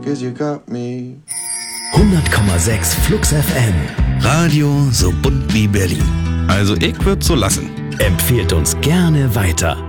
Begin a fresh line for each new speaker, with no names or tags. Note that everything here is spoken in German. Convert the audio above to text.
'cause you got me.
100,6 Flux FM.
Radio so bunt wie Berlin. Also ich würd's so lassen.
Empfehlt uns gerne weiter.